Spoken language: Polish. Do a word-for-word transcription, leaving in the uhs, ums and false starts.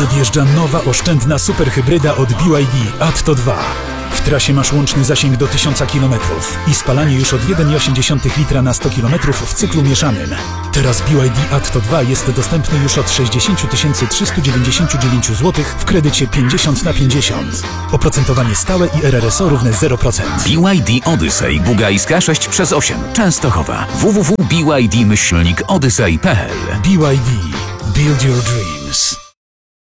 Nadjeżdża nowa oszczędna superhybryda od B Y D Atto dwa. W trasie masz łączny zasięg do tysiąca kilometrów i spalanie już od jeden przecinek osiem litra na sto kilometrów w cyklu mieszanym. Teraz B Y D Atto dwa jest dostępny już od sześćdziesiąt tysięcy trzysta dziewięćdziesiąt dziewięć złotych w kredycie pięćdziesiąt na pięćdziesiąt. Oprocentowanie stałe i R R S O równe zero procent. B Y D Odyssey Bugajska sześć przez osiem Częstochowa. w w w kropka b y d myślnik odyssey kropka p l. B Y D. Build your dream.